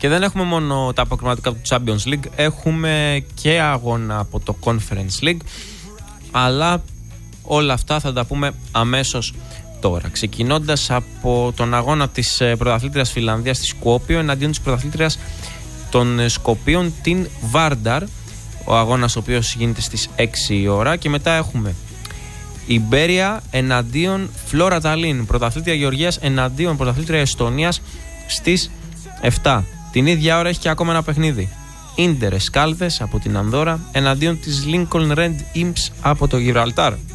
Και δεν έχουμε μόνο τα αποκριματικά του Champions League, έχουμε και αγώνα από το Conference League, αλλά όλα αυτά θα τα πούμε αμέσως τώρα. Ξεκινώντας από τον αγώνα της πρωταθλήτριας Φιλανδίας στη Σκόπιο εναντίον της πρωταθλήτριας των Σκοπίων, την Βάρνταρ. Ο αγώνας ο οποίος γίνεται στις 6 η ώρα. Και μετά έχουμε Ιμπέρια εναντίον Φλόρα Ταλίν, πρωταθλήτρια Γεωργίας εναντίον πρωταθλήτρια Εστονίας στις 7. Την ίδια ώρα έχει και ακόμα ένα παιχνίδι. Ίντερ Σκάλδες από την Ανδόρα εναντίον της Lincoln Red Imps από το Γιβραλτάρ.